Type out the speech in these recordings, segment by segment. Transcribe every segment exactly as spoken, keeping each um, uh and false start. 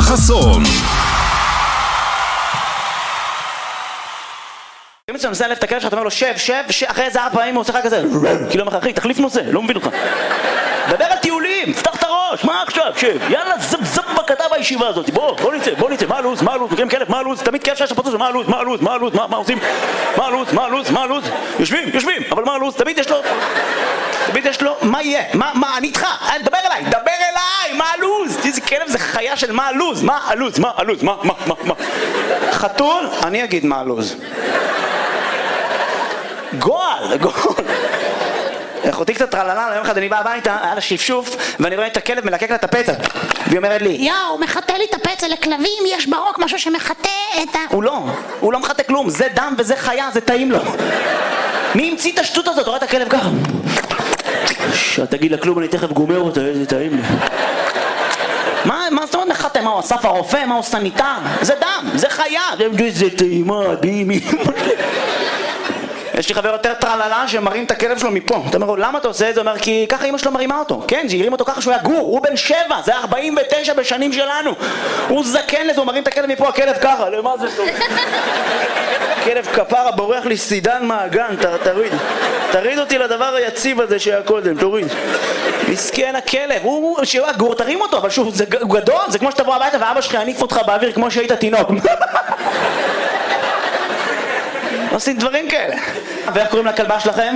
חסון. אם אתה מנסה להלף את הכלב שלך, אתה אומר לו שב, שב, אחרי איזה ארבע פעמים הוא עושה לך כזה כאילו אומר לך, אחי, תחליף נושא, לא מבין אותך. דבר על טיולים, פתח את הראש, מה עכשיו, שב, יאללה, זב זב בקטע בישיבה הזאת, בוא, בוא נצא, בוא נצא, מה הלו"ז, מה הלו"ז, מכירים כלב, מה הלו"ז, תמיד כלב שיש לפוצץ, מה הלו"ז, מה הלו"ז, מה הלו"ז, מה עושים, מה הלו"ז, מה הלו"ז, מה הלו"ז, יושבים, יושבים, אבל מה הלו"ז, תמיד יש לו, תמיד יש לו, מה יהיה, מה, מה, אני איתך, דבר אליי, דבר אליי, מה הלו"ז, איזה כלב זה חיה של מה הלו"ז, מה הלו"ז, מה הלו"ז, מה, מה, מה, מה, חתול, אני אגיד מה הלו"ז. גועל, גועל. אחותי קצת טרללה, יום אחד אני בא הביתה, היה לה שפשוף, ואני רואה את הכלב מלקק לה את הפצע. והיא אומרת לי, יאו, הוא מחטא לי את הפצע, לכלבים יש ברוק משהו שמחטא את ה... הוא לא, הוא לא מחטא כלום, זה דם וזה חיה, זה טעים לו. מי המציא את השטות הזאת? רואה את הכלב ככה. שאת תגיד לה כלום, אני תכף גומר אותה, איזה טעים לי. מה, מה זאת אומרת מחטא? מה הוא אסף הרופא? מה הוא סניטר? זה דם, זה חיה. זה טעימה, בימי. יש לי חבר יותר טרללה שמרים את הכלב שלו מפה. אתה אומר לו, למה אתה עושה את זה? הוא אומר, כי ככה אמא שלו מרימה אותו. כן, שהרים אותו ככה שהוא היה גור, הוא בן שבע, זה ארבעים ותשע בשנים שלנו. הוא זקן לזה, הוא מרים את הכלב מפה, הכלב ככה, למה זה טוב? כלב כפרה בורח לי סידן מהגן, תוריד. תריד אותי לדבר היציב הזה שהיה קודם, תוריד. מסכן הכלב, הוא שהוא היה גור, תרים אותו, אבל שוב, הוא גדול, זה כמו שתבוא הביתה ואבא שלך יניף אותך באוויר כמו שהיית תינוק. עושים דברים כאלה. ואיך קוראים לכלבה שלכם?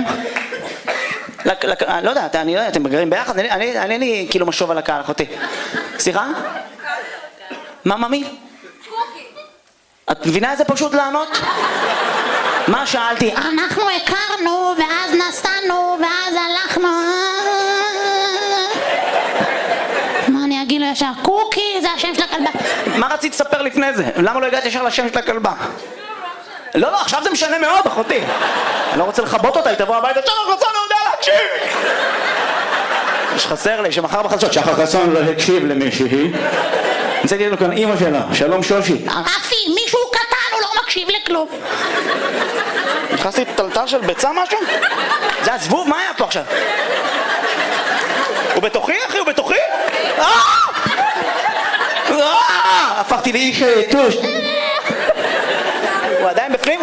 לא יודע, אני לא יודע, אתם מגרים ביחד? אני לי כאילו משוב על הקהל, אחותי. סליחה? מה, ממי? קוקי. את מבינה איזה פשוט לענות? מה שאלתי? אנחנו הכרנו, ואז נסענו, ואז הלכנו... מה אני אגיד לו ישר? קוקי, זה השם של הכלבה. מה רצית לספר לפני זה? למה לא הגעת ישר לשם של הכלבה? לא, לא, עכשיו זה משנה מאוד, אחותי. אני לא רוצה לחבות אותה, היא תבוא הביתה, שחר חסון לא יודע להקשיב! יש חסר לי, שמחר בחדשות, שחר חסון לא הקשיב למישהי. נמצאתי לנו כאן אימא שלה, שלום שושי. רפי, מישהו קטן, הוא לא מקשיב לכלום. נכנסתי טלטל של ביצה משהו? זה הזבוב, מה היה פה עכשיו? הוא בתוכי, אחי, הוא בתוכי? הפכתי לאיש יתוש. הוא עדיין בפנים?